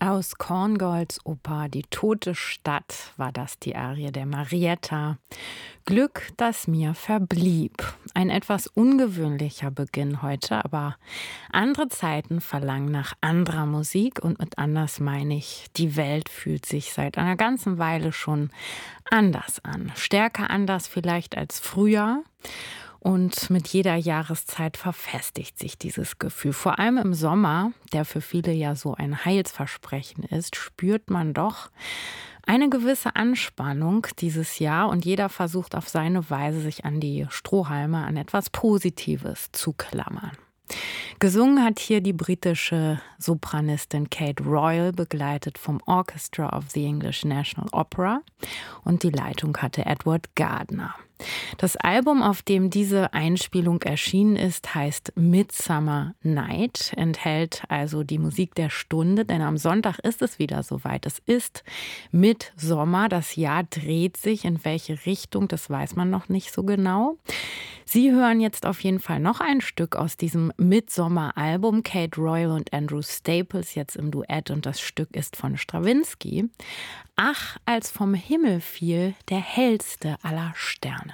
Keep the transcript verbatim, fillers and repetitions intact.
Aus Korngolds Oper »Die tote Stadt« war das die Arie der Marietta. »Glück, das mir verblieb«. Ein etwas ungewöhnlicher Beginn heute, aber andere Zeiten verlangen nach anderer Musik und mit anders meine ich, die Welt fühlt sich seit einer ganzen Weile schon anders an. Stärker anders vielleicht als früher. Und mit jeder Jahreszeit verfestigt sich dieses Gefühl. Vor allem im Sommer, der für viele ja so ein Heilsversprechen ist, spürt man doch eine gewisse Anspannung dieses Jahr und jeder versucht auf seine Weise, sich an die Strohhalme, an etwas Positives zu klammern. Gesungen hat hier die britische Sopranistin Kate Royal, begleitet vom Orchestra of the English National Opera, und die Leitung hatte Edward Gardner. Das Album, auf dem diese Einspielung erschienen ist, heißt Midsummer Night, enthält also die Musik der Stunde, denn am Sonntag ist es wieder soweit. Es ist Mitsommer, das Jahr dreht sich. In welche Richtung, das weiß man noch nicht so genau. Sie hören jetzt auf jeden Fall noch ein Stück aus diesem Midsommer-Album, Kate Royal und Andrew Staples jetzt im Duett, und das Stück ist von Strawinsky. Ach, als vom Himmel fiel der hellste aller Sterne.